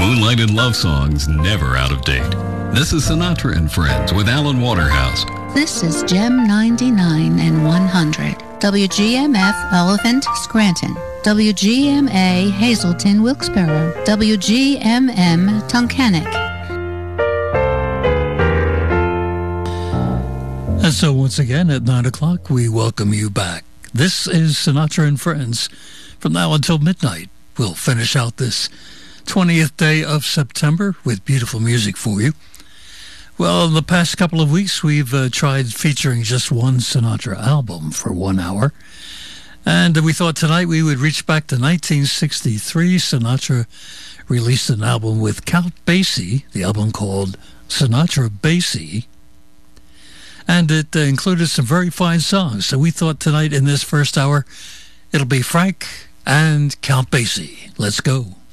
Moonlighted love songs never out of date. This is Sinatra and Friends with Alan Waterhouse. This is Gem 99 and 100. WGMF Elephant Scranton. WGMA Hazelton Wilkesboro. WGMM Tunkhannock. And so once again at 9 o'clock, we welcome you back. This is Sinatra and Friends. From now until midnight, we'll finish out this 20th day of September with beautiful music for you. Well, in the past couple of weeks, we've tried featuring just one Sinatra album for 1 hour. And we thought tonight we would reach back to 1963. Sinatra released an album with Count Basie, the album called Sinatra Basie. And it included some very fine songs. So we thought tonight in this first hour, it'll be Frank and Count Basie. Let's go.